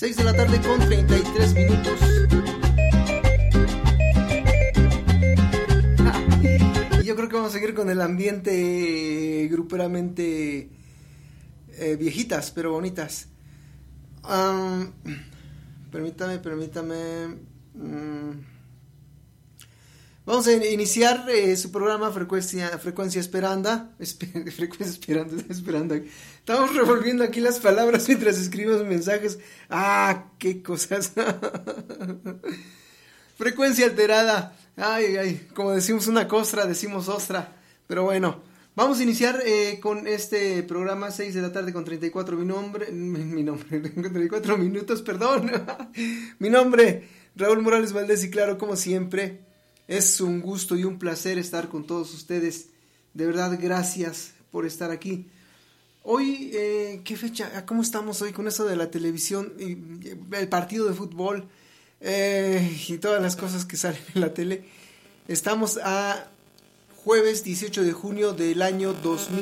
6 de la tarde con 33 minutos. Y yo creo que vamos a seguir con el ambiente gruperamente viejitas, pero bonitas. Permítame. Vamos a iniciar su programa Frecuencia Esperanda. Frecuencia Esperanda. Estamos revolviendo aquí las palabras mientras escribimos mensajes. Qué cosas. Frecuencia alterada. Ay, como decimos una costra, decimos ostra. Pero bueno, vamos a iniciar con este programa 6 de la tarde con 34 34 minutos, perdón. Mi nombre, Raúl Morales Valdés, y claro, como siempre, es un gusto y un placer estar con todos ustedes. De verdad, gracias por estar aquí. Hoy, ¿qué fecha? ¿Cómo estamos hoy con eso de la televisión y el partido de fútbol y todas las cosas que salen en la tele? Estamos a jueves 18 de junio del año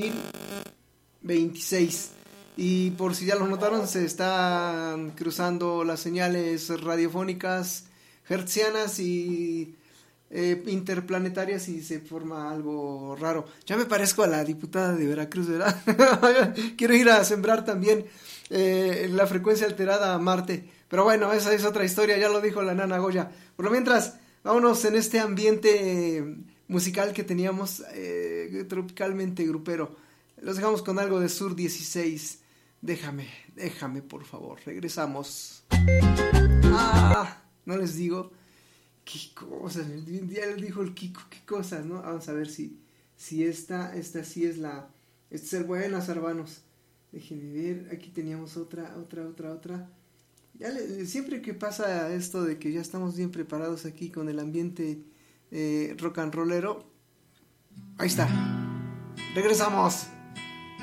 2026. Y por si ya lo notaron, se están cruzando las señales radiofónicas hertzianas y interplanetarias y se forma algo raro. Ya me parezco a la diputada de Veracruz, ¿verdad? Quiero ir a sembrar también la frecuencia alterada a Marte, pero bueno, esa es otra historia, ya lo dijo la nana Goya. Por lo mientras, vámonos en este ambiente musical que teníamos, tropicalmente grupero. Los dejamos con algo de Sur 16. Déjame, por favor, regresamos. No les digo qué cosas, ya les dijo el Kiko, qué cosas, ¿no? Vamos a ver si esta sí es la... Este es el Buenas Hermanos. Déjenme ver, aquí teníamos otra. Siempre que pasa esto de que ya estamos bien preparados aquí con el ambiente rock and rollero, ahí está, regresamos.